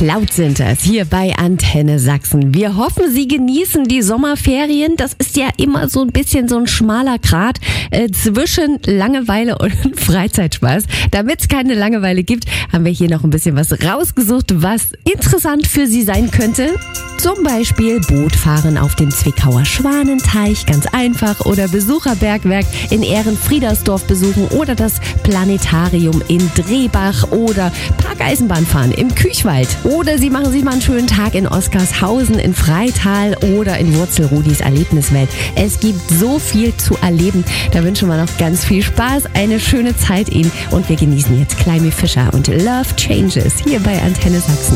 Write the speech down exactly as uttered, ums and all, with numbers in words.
Cloud sind es hier bei Antenne Sachsen. Wir hoffen, Sie genießen die Sommerferien. Das ist ja immer so ein bisschen so ein schmaler Grat äh, zwischen Langeweile und Freizeitspaß. Damit es keine Langeweile gibt, haben wir hier noch ein bisschen was rausgesucht, was interessant für Sie sein könnte. Zum Beispiel Bootfahren auf dem Zwickauer Schwanenteich, ganz einfach, oder Besucherbergwerk in Ehrenfriedersdorf besuchen oder das Planetarium in Drehbach oder Parkeisenbahnfahren im Küchwald. Oder Sie machen sich mal einen schönen Tag in Oskarshausen, in Freital oder in Wurzelrudis Erlebniswelt. Es gibt so viel zu erleben. Da wünschen wir noch ganz viel Spaß, eine schöne Zeit Ihnen und wir genießen jetzt Climby Fisher und Love Changes hier bei Antenne Sachsen.